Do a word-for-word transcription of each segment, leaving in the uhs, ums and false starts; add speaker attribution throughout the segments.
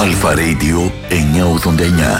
Speaker 1: Αλφα Radio εννιακόσια ογδόντα εννιά.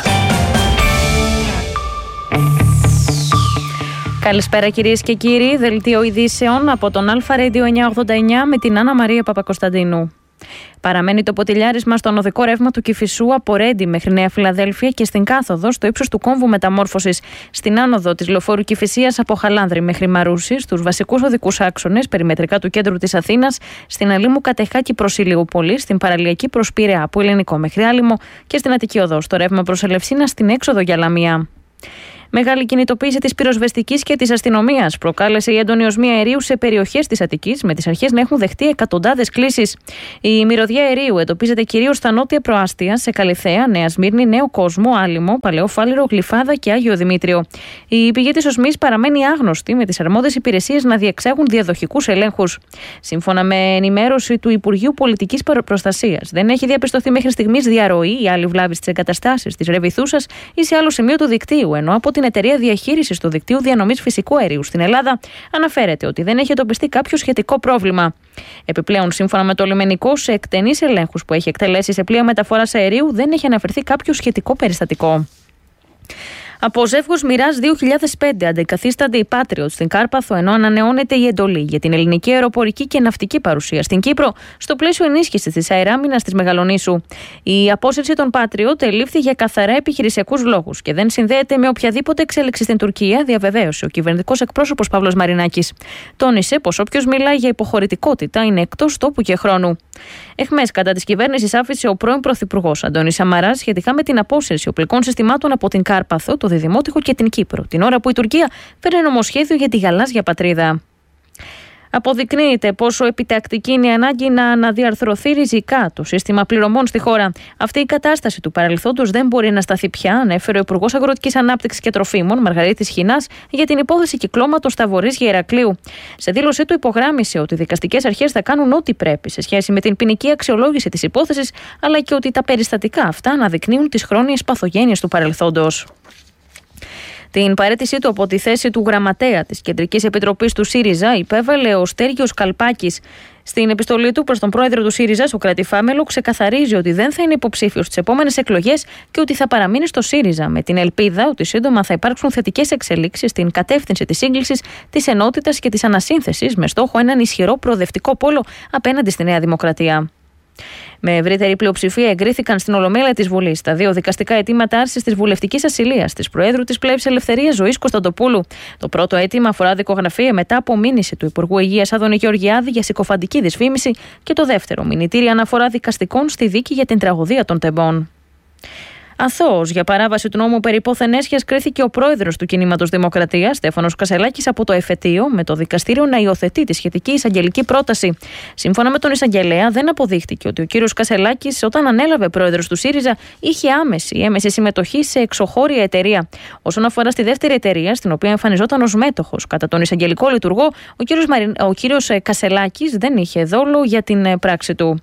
Speaker 2: Καλησπέρα κυρίες και κύριοι, δελτίο ειδήσεων από τον Αλφα Radio εννιακόσια ογδόντα εννιά με την Άννα Μαρία Παπακοσταντίνου. Παραμένει το ποτηλιάρισμα στον οδικό ρεύμα του Κηφισού από Ρέντι μέχρι Νέα Φιλαδέλφια και στην κάθοδο στο ύψος του κόμβου μεταμόρφωσης στην άνοδο της λεωφόρου Κηφισίας από Χαλάνδρη μέχρι Μαρούση, στους βασικούς οδικούς άξονες περιμετρικά του κέντρου της Αθήνας, στην Αλήμου Κατεχάκη προς Ηλιούπολη, στην παραλιακή προς Πειραιά από Ελληνικό μέχρι Άλυμο και στην Αττική Οδό στο ρεύμα προς Ελευσίνα στην έξοδο για Λαμία. Μεγάλη κινητοποίηση της πυροσβεστικής και της αστυνομίας προκάλεσε η έντονη οσμία αερίου σε περιοχές της Αττικής, με τις αρχές να έχουν δεχτεί εκατοντάδες κλήσεις. Η μυρωδιά αερίου εντοπίζεται κυρίως στα νότια προάστια, σε Καλιθέα, Νέα Σμύρνη, Νέο Κόσμο, Άλυμο, Παλαιό Φάληρο, Γλυφάδα και Άγιο Δημήτριο. Η πηγή της οσμής παραμένει άγνωστη, με τις αρμόδιες υπηρεσίες να διεξάγουν διαδοχικούς ελέγχους. Σύμφωνα με ενημέρωση του Υπουργείου Πολιτικής Προστασίας, δεν έχει διαπιστωθεί μέχρι στιγμής διαρροή ή άλλη βλάβη στις εγκαταστάσεις της Ρεβιθούσας ή σε άλλο σημείο του δικτύου, ενώ από την Εταιρεία Διαχείρισης του Δικτύου Διανομής Φυσικού Αερίου στην Ελλάδα αναφέρεται ότι δεν έχει εντοπιστεί κάποιο σχετικό πρόβλημα. Επιπλέον, σύμφωνα με το λιμενικό, σε εκτενείς ελέγχους που έχει εκτελέσει σε πλοία μεταφοράς αερίου δεν έχει αναφερθεί κάποιο σχετικό περιστατικό. Από ζεύγος Μοιράζ δύο χιλιάδες πέντε αντικαθίστανται οι Patriot στην Κάρπαθο, ενώ ανανεώνεται η εντολή για την ελληνική αεροπορική και ναυτική παρουσία στην Κύπρο στο πλαίσιο ενίσχυσης της αεράμινας της Μεγαλονήσου. Η απόσυρση των Patriot ελήφθη για καθαρά επιχειρησιακούς λόγους και δεν συνδέεται με οποιαδήποτε εξέλιξη στην Τουρκία, διαβεβαίωσε ο κυβερνητικός εκπρόσωπος Παύλος Μαρινάκης. Τόνισε πως όποιος μιλάει για υποχωρητικότητα είναι εκτός τόπου και χρόνου. Εχμές κατά της κυβέρνησης άφησε ο πρώην πρωθυπουργός Αντώνης Σαμαράς σχετικά με την απόσυρση οπλικών συστημάτων από την Κάρπαθο, το Δημότυχο και την Κύπρο, την ώρα που η Τουρκία φέρνει νομοσχέδιο για τη γαλάζια πατρίδα. Αποδεικνύεται πόσο επιτακτική είναι η ανάγκη να αναδιαρθρωθεί ριζικά το σύστημα πληρωμών στη χώρα. Αυτή η κατάσταση του παρελθόντος δεν μπορεί να σταθεί πια, ανέφερε ο Υπουργός Αγροτικής Ανάπτυξης και Τροφίμων, Μαργαρίτης Χινάς, για την υπόθεση κυκλώματος Σταβορής Γερακλείου. Σε δήλωσή του, υπογράμμισε ότι οι δικαστικές αρχές θα κάνουν ό,τι πρέπει σε σχέση με την ποινική αξιολόγηση της υπόθεσης, αλλά και ότι τα περιστατικά αυτά αναδεικνύουν τις χρόνιες παθογένειες του παρελθόντος. Την παραίτησή του από τη θέση του γραμματέα της Κεντρικής Επιτροπής του ΣΥΡΙΖΑ υπέβαλε ο Στέργιος Καλπάκης. Στην επιστολή του προς τον πρόεδρο του ΣΥΡΙΖΑ, Σωκράτη Φάμελο, ξεκαθαρίζει ότι δεν θα είναι υποψήφιος στις επόμενες εκλογές και ότι θα παραμείνει στο ΣΥΡΙΖΑ, με την ελπίδα ότι σύντομα θα υπάρξουν θετικές εξελίξεις στην κατεύθυνση της σύγκλησης, της ενότητας και της ανασύνθεσης, με στόχο έναν ισχυρό προοδευτικό πόλο απέναντι στη Νέα Δημοκρατία. Με ευρύτερη πλειοψηφία εγκρίθηκαν στην Ολομέλεια της Βουλής τα δύο δικαστικά αιτήματα άρσης της βουλευτικής ασυλίας της Προέδρου της Πλεύσης Ελευθερίας Ζωής Κωνσταντοπούλου. Το πρώτο αίτημα αφορά δικογραφία μετά από μήνυση του Υπουργού Υγείας Άδωνη Γεωργιάδη για συκοφαντική δυσφήμιση και το δεύτερο μηνυτήρια αναφορά δικαστικών στη δίκη για την τραγωδία των Τεμπών. Αθώος για παράβαση του νόμου περί πόθεν έσχειας κρίθηκε ο πρόεδρος του Κινήματος Δημοκρατίας, Στέφανος Κασελάκης, από το εφετείο, με το δικαστήριο να υιοθετεί τη σχετική εισαγγελική πρόταση. Σύμφωνα με τον εισαγγελέα, δεν αποδείχτηκε ότι ο κύριος Κασελάκης, όταν ανέλαβε πρόεδρος του ΣΥΡΙΖΑ, είχε άμεση ή έμεση συμμετοχή σε εξωχώρια εταιρεία. Όσον αφορά στη δεύτερη εταιρεία, στην οποία εμφανιζόταν ως μέτοχος κατά τον εισαγγελικό λειτουργό, ο κύριος, Μαρι... ο κύριος Κασελάκης δεν είχε δόλο για την πράξη του.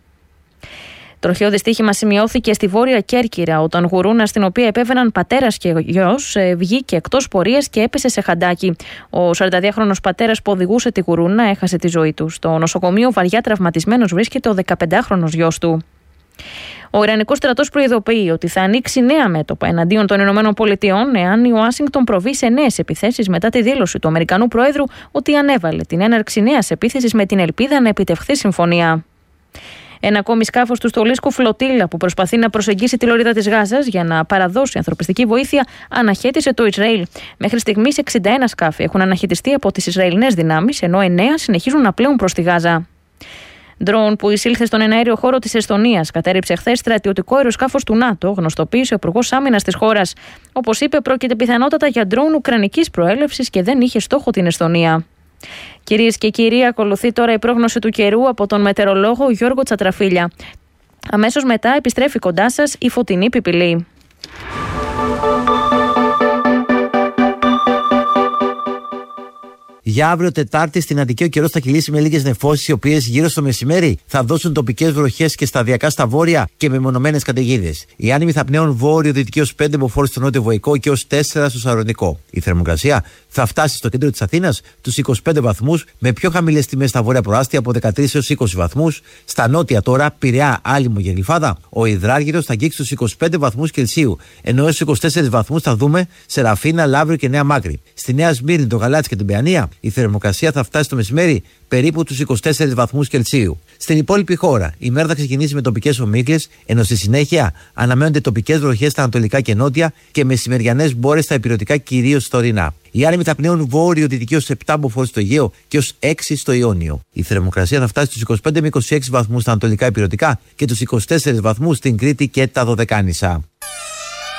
Speaker 2: Τροχαίο δυστύχημα σημειώθηκε στη Βόρεια Κέρκυρα, όταν γουρούνα στην οποία επέβαιναν πατέρας και γιος βγήκε εκτός πορείας και έπεσε σε χαντάκι. Ο σαρανταδυάχρονος πατέρας που οδηγούσε τη γουρούνα έχασε τη ζωή του. Στο νοσοκομείο βαριά τραυματισμένος βρίσκεται ο δεκαπεντάχρονος γιος του. Ο Ιρανικός στρατός προειδοποιεί ότι θα ανοίξει νέα μέτωπα εναντίον των ΗΠΑ εάν η Ουάσιγκτον προβεί σε νέες επιθέσεις μετά τη δήλωση του Αμερικανού Προέδρου ότι ανέβαλε την έναρξη νέας επίθεσης με την ελπίδα να επιτευχθεί συμφωνία. Ένα ακόμη σκάφος του στολίσκου Φλωτήλα που προσπαθεί να προσεγγίσει τη λωρίδα της Γάζας για να παραδώσει ανθρωπιστική βοήθεια αναχέτησε το Ισραήλ. Μέχρι στιγμής εξήντα ένα σκάφη έχουν αναχαιτιστεί από τις Ισραηλινές δυνάμεις, ενώ εννέα συνεχίζουν να πλέουν προς τη Γάζα. Ντρόουν που εισήλθε στον εναέριο χώρο της Εστονίας κατέριψε χθες στρατιωτικό αεροσκάφος του ΝΑΤΟ, γνωστοποίησε ο Υπουργός Άμυνας της χώρας. Όπως είπε, πρόκειται πιθανότατα για ντρόουν ουκρανικής προέλευσης και δεν είχε στόχο την Εστονία. Κυρίες και κύριοι, ακολουθεί τώρα η πρόγνωση του καιρού από τον μετεωρολόγο Γιώργο Τσατραφίλια. Αμέσως μετά επιστρέφει κοντά σας η Φωτεινή Πιπηλή.
Speaker 3: Για αύριο Τετάρτη στην Αττική ο καιρός θα κυλήσει με λίγες νεφώσεις, οι οποίες γύρω στο μεσημέρι θα δώσουν τοπικές βροχές και σταδιακά στα βόρεια και μεμονωμένες καταιγίδες. Οι άνεμοι θα πνέουν βόρειο-δυτική ως πέντε μποφόρ στο νότιο βοϊκό και ως τέσσερα στο Σαρονικό. Η θερμοκρασία θα φτάσει στο κέντρο της Αθήνας τους είκοσι πέντε βαθμούς, με πιο χαμηλές τιμές στα βόρεια προάστια από δεκατρείς έως είκοσι βαθμούς. Στα νότια τώρα, Πειραιά, Άλυμο και Γλυφάδα, ο υδράργυρος θα αγγίξει τους είκοσι πέντε βαθμούς Κελσίου, ενώ έως είκοσι τέσσερις βαθμούς θα δούμε σε Ραφίνα, Λαύριο και Νέα Μάκρη. Στη Νέα Σμύρνη, το Γαλάτσι και την Παιανία, η θερμοκρασία θα φτάσει το μεσημέρι περίπου τους είκοσι τέσσερις βαθμούς Κελσίου. Στην υπόλοιπη χώρα, η μέρα θα ξεκινήσει με τοπικές ομίχλες, ενώ στη συνέχεια αναμένονται τοπικές βροχές στα ανατολικά και νότια και μεσημεριανές μπόρες στα ηπειρωτικά, κυρίως στα ορεινά. Οι άνεμοι θα πνέουν βόρειο-δυτική ως επτά μποφόρ στο Αιγαίο και ως έξι στο Ιόνιο. Η θερμοκρασία θα φτάσει στους είκοσι πέντε με είκοσι έξι βαθμούς στα ανατολικά ηπειρωτικά και τους είκοσι τέσσερις βαθμούς στην Κρήτη και τα Δωδεκάνησα.